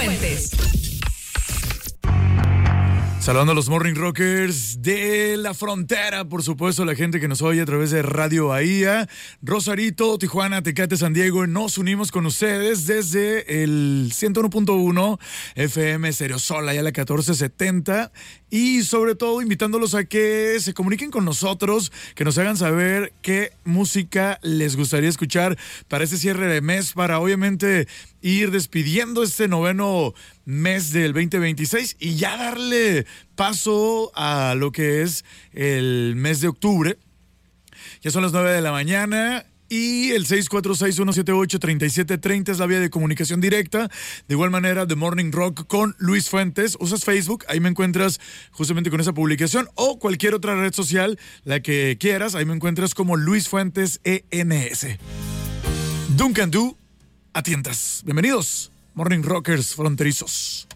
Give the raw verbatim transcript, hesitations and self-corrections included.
Fuentes. Saludando a los Morning Rockers de la frontera, por supuesto, la gente que nos oye a través de Radio Bahía, Rosarito, Tijuana, Tecate, San Diego. Nos unimos con ustedes desde el ciento uno punto uno F M Stereo Sol, allá la catorce setenta. Y sobre todo invitándolos a que se comuniquen con nosotros, que nos hagan saber qué música les gustaría escuchar para este cierre de mes, para obviamente ir despidiendo este noveno mes del veinte veintiséis y ya darle paso a lo que es el mes de octubre. Ya son las nueve de la mañana y el seis cuatro seis, uno siete ocho, tres siete tres cero es la vía de comunicación directa. De igual manera, The Morning Rock con Luis Fuentes. Usas Facebook, ahí me encuentras justamente con esa publicación, o cualquier otra red social, la que quieras, ahí me encuentras como Luis Fuentes E N S. Duncan Du, atientas. Bienvenidos, Morning Rockers fronterizos.